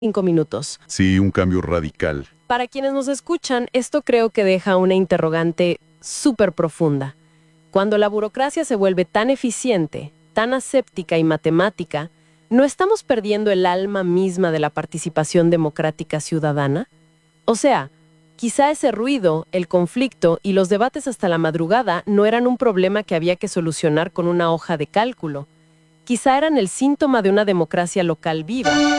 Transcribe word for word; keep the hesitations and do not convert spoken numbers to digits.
Cinco minutos. Sí, un cambio radical. Para quienes nos escuchan, esto creo que deja una interrogante súper profunda. Cuando la burocracia se vuelve tan eficiente, tan aséptica y matemática, ¿no estamos perdiendo el alma misma de la participación democrática ciudadana? O sea, quizá ese ruido, el conflicto y los debates hasta la madrugada no eran un problema que había que solucionar con una hoja de cálculo. Quizá eran el síntoma de una democracia local viva.